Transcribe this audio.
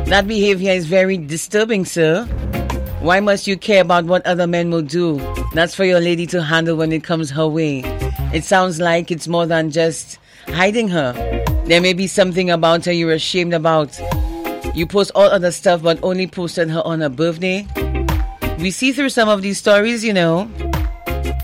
That behavior is very disturbing, sir. Why must you care about what other men will do? That's for your lady to handle when it comes her way. It sounds like it's more than just hiding her. There may be something about her you're ashamed about. You post all other stuff but only posted her on her birthday. We see through some of these stories, you know.